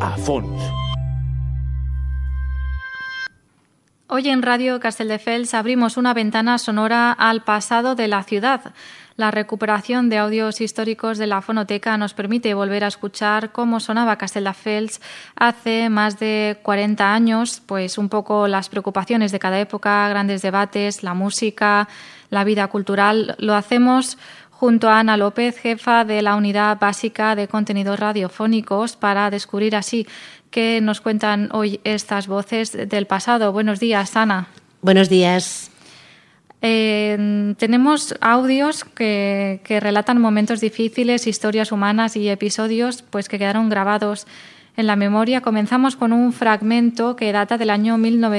a fons. Hoy en Radio Castelldefels abrimos una ventana sonora al pasado de la ciudad. La recuperación de audios históricos de la fonoteca nos permite volver a escuchar cómo sonaba Castelldefels hace más de 40 años, pues un poco las preocupaciones de cada época, grandes debates, la música, la vida cultural. Lo hacemos junto a Ana López, jefa de la Unidad Básica de Contenidos Radiofónicos, para descubrir así qué nos cuentan hoy estas voces del pasado. Buenos días, Ana. Buenos días. Tenemos audios que relatan momentos difíciles, historias humanas y episodios pues, que quedaron grabados en la memoria. Comenzamos con un fragmento que data del año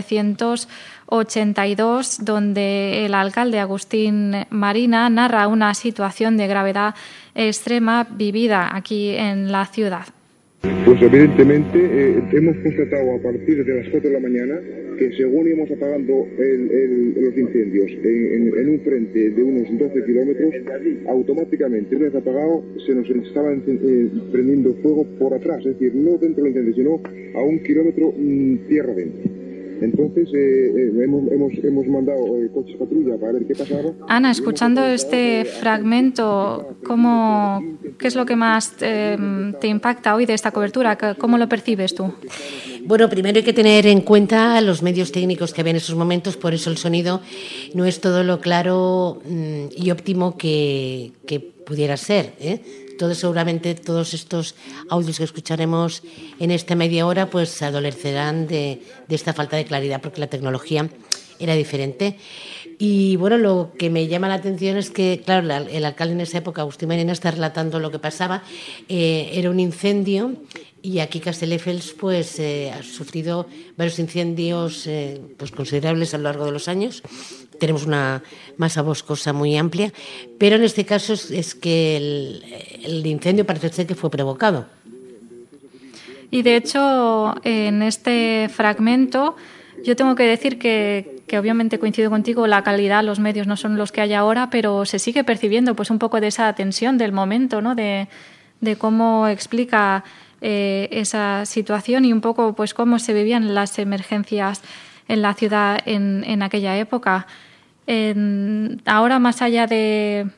1982, donde el alcalde Agustín Marina narra una situación de gravedad extrema vivida aquí en la ciudad. Pues evidentemente hemos constatado a partir de las 4 de la mañana que según íbamos apagando los incendios en un frente de unos 12 kilómetros, automáticamente, una vez apagado, se nos estaba prendiendo fuego por atrás, es decir, no dentro del incendio, sino a 1 kilómetro tierra adentro. Entonces hemos mandado coches patrulla para ver qué pasaba. Ana, escuchando este fragmento, ¿qué es lo que más te impacta hoy de esta cobertura? ¿Cómo lo percibes tú? Bueno, primero hay que tener en cuenta los medios técnicos que había en esos momentos, por eso el sonido no es todo lo claro y óptimo que pudiera ser, Seguramente todos estos audios que escucharemos en esta media hora pues adolecerán de esta falta de claridad porque la tecnología era diferente. Y bueno, lo que me llama la atención es que, claro, el alcalde en esa época, Agustín Marina, está relatando lo que pasaba. Era un incendio y aquí Castelldefels pues ha sufrido varios incendios pues considerables a lo largo de los años. Tenemos una masa boscosa muy amplia, pero en este caso es que el incendio parece ser que fue provocado. Y de hecho, en este fragmento, yo tengo que decir que obviamente coincido contigo, la calidad, los medios no son los que hay ahora, pero se sigue percibiendo pues un poco de esa tensión del momento, ¿no? De cómo explica esa situación y un poco pues cómo se vivían las emergencias en la ciudad en aquella época. Ahora, más allá de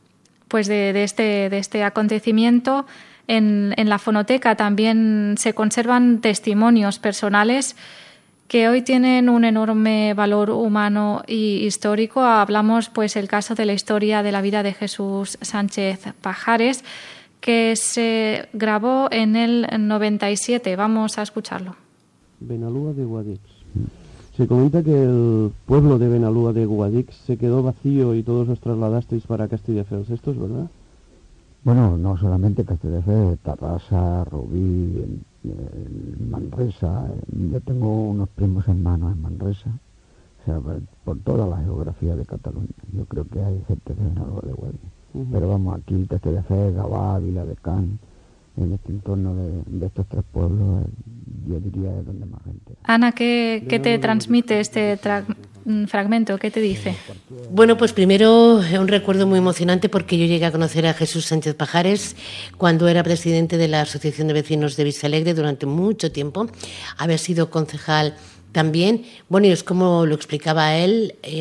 este acontecimiento, en la fonoteca también se conservan testimonios personales que hoy tienen un enorme valor humano y histórico. Hablamos pues el caso de la historia de la vida de Jesús Sánchez Pajares, que se grabó en el 97. Vamos a escucharlo. Benalúa de Guadix. Se comenta que el pueblo de Benalúa de Guadix se quedó vacío y todos os trasladasteis para Castelldefels. ¿Esto es verdad? Bueno, no solamente Castelldefels, Tarrasa, Rubí, Manresa. Yo tengo unos primos hermanos en Manresa, o sea, por toda la geografía de Cataluña. Yo creo que hay gente de Benalúa de Guadix. Pero vamos, aquí Castelldefels, Gavà, Viladecans, en este entorno de estos tres pueblos, yo diría es donde más gente. Ana, ¿qué te transmite este fragmento? ¿Qué te dice? Bueno, pues primero un recuerdo muy emocionante porque yo llegué a conocer a Jesús Sánchez Pajares cuando era presidente de la Asociación de Vecinos de Vistalegre durante mucho tiempo. Había sido concejal también. Bueno, y es como lo explicaba él,